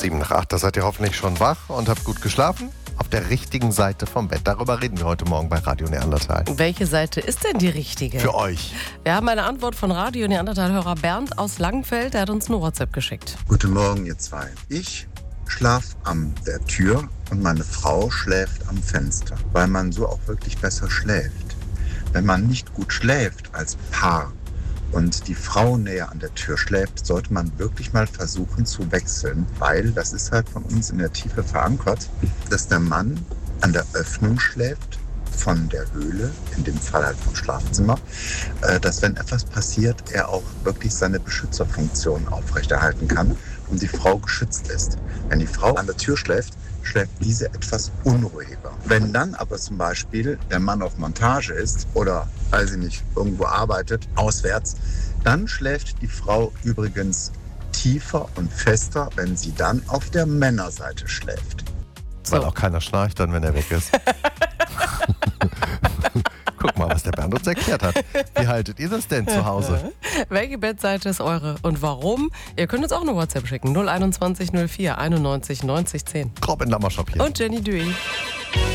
7 nach 8, da seid ihr hoffentlich schon wach und habt gut geschlafen. Auf der richtigen Seite vom Bett. Darüber reden wir heute Morgen bei Radio Neandertal. Welche Seite ist denn die richtige? Für euch. Wir haben eine Antwort von Radio Neandertal-Hörer Bernd aus Langenfeld. Der hat uns eine WhatsApp geschickt. Guten Morgen, ihr zwei. Ich schlafe an der Tür und meine Frau schläft am Fenster, weil man so auch wirklich besser schläft. Wenn man nicht gut schläft als Paar und die Frau näher an der Tür schläft, sollte man wirklich mal versuchen zu wechseln, weil das ist halt von uns in der Tiefe verankert, dass der Mann an der Öffnung schläft von der Höhle, in dem Fall halt vom Schlafzimmer, dass wenn etwas passiert, er auch wirklich seine Beschützerfunktion aufrechterhalten kann und die Frau geschützt ist. Wenn die Frau an der Tür schläft diese etwas unruhiger. Wenn dann aber zum Beispiel der Mann auf Montage ist oder, weiß ich nicht, irgendwo arbeitet, auswärts, dann schläft die Frau übrigens tiefer und fester, wenn sie dann auf der Männerseite schläft. Weil auch keiner schnarcht dann, wenn er weg ist. Guck mal, was der Bernd uns erklärt hat. Wie haltet ihr das denn zu Hause? Welche Bettseite ist eure und warum? Ihr könnt uns auch eine WhatsApp schicken. 021 04 91 90 10. Robin Lammershop hier. Und Jenny Duey.